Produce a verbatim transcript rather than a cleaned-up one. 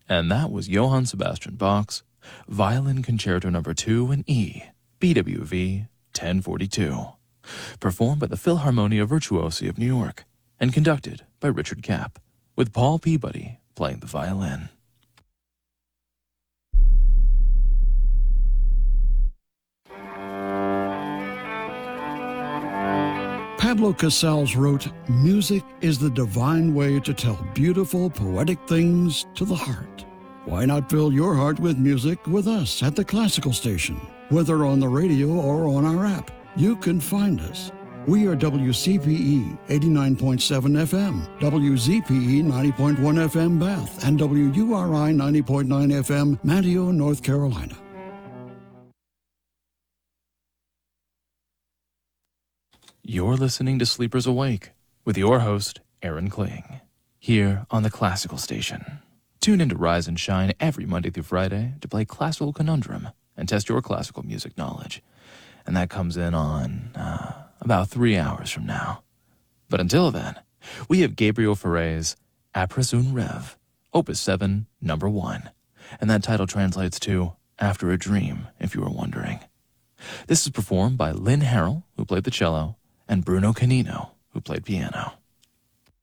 And that was Johann Sebastian Bach's Violin Concerto Number two in E, B W V ten forty-two, performed by the Philharmonia Virtuosi of New York and conducted by Richard Kapp, with Paul Peabody playing the violin. Pablo Casals wrote, "Music is the divine way to tell beautiful, poetic things to the heart." Why not fill your heart with music with us at the Classical Station? Whether on the radio or on our app, you can find us. We are W C P E eighty-nine point seven F M, W Z P E ninety point one F M Bath, and W U R I ninety point nine F M Manteo, North Carolina. You're listening to Sleepers Awake with your host, Aaron Kling, here on the Classical Station. Tune in to Rise and Shine every Monday through Friday to play Classical Conundrum and test your classical music knowledge. And that comes in on uh, about three hours from now. But until then, we have Gabriel Fauré's Après un Rêve, Opus seven, Number one. And that title translates to After a Dream, if you were wondering. This is performed by Lynn Harrell, who played the cello, and Bruno Canino, who played piano.